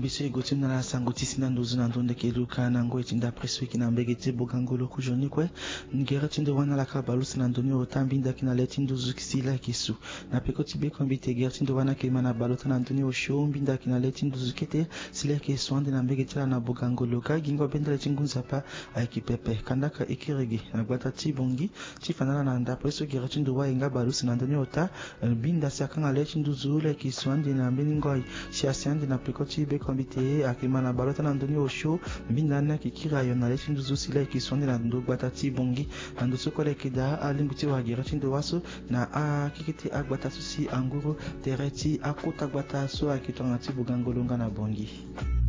biso egoti na la sangoti sina ndozu na ndonde keluka na ngo etinda preso kina mbege te bogangolo kujoni kwe ngera tindo wana la kabalusi na ndoni otambinda kina leti ndozu kisila kisu na peko tibe kombite gera tindo wana kema na balota na ndoni osho mbinda kina leti ndozu kete sila kisu ande na mbege tela na bogangolo ka gingo bendele tingunza pa aikipepe kandaka ikirege na gbata tibongi tifanala na nda preso gera tindo wa inga balusi na ndoni ota binda sakanga leti ndozu le kisu ande na mbiningoi siasiande na peko tibe kombite akimana balota na ndoni osho mbinda na kikira yo na leti ndozu sila kisonde na ndo gbata tibongi ando sokole kida alinguti wa gera tindo waso na kikiti agbata susi anguru tereti akuta gbata so akitonga tibugangolonga na bongi.